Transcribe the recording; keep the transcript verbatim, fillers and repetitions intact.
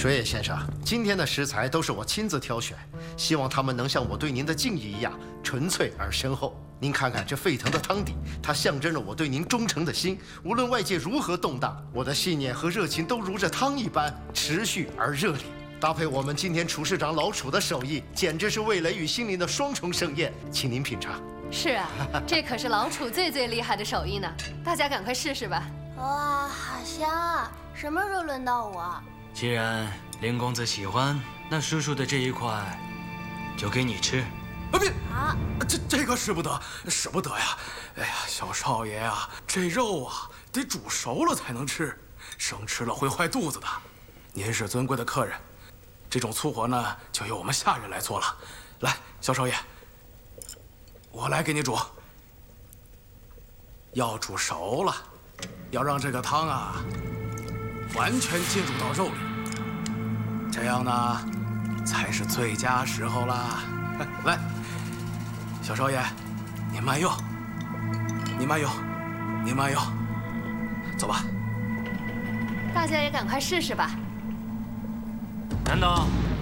水野先生，今天的食材都是我亲自挑选，希望他们能像我对您的敬意一样纯粹而深厚。您看看这沸腾的汤底，它象征着我对您忠诚的心。无论外界如何动荡，我的信念和热情都如这汤一般持续而热烈。搭配我们今天厨师长老楚的手艺，简直是味蕾与心灵的双重盛宴，请您品尝。 是啊，这可是老楚最最厉害的手艺呢，大家赶快试试吧。 哇，好香啊！什么时候轮到我？ 既然林公子喜欢，那叔叔的这一块就给你吃。 啊别啊， 这这可使不得，使不得呀！哎呀，小少爷呀，这肉啊得煮熟了才能吃，生吃了会坏肚子的。您是尊贵的客人，这种粗活呢就由我们下人来做了。来，小少爷，我来给你煮。要煮熟了，要让这个汤啊完全进入到肉里，这样呢才是最佳时候啦。来，小少爷，你慢用，你慢用，你慢用，走吧。 大家也赶快试试吧。 难道